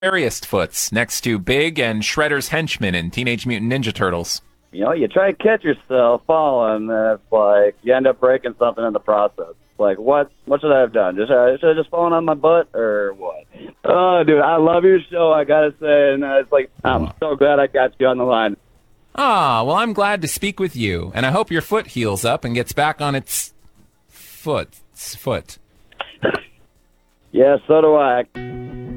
Scariest foots next to Big and Shredder's henchman in Teenage Mutant Ninja Turtles. You try to catch yourself falling, it's like you end up breaking something in the process. Like, what should I have done? Should I just fallen on my butt or what? Oh, dude, I love your show, I gotta say, and it's like, I'm so glad I got you on the line. Ah, well, I'm glad to speak with you, and I hope your foot heals up and gets back on its foot. Yeah, so do I.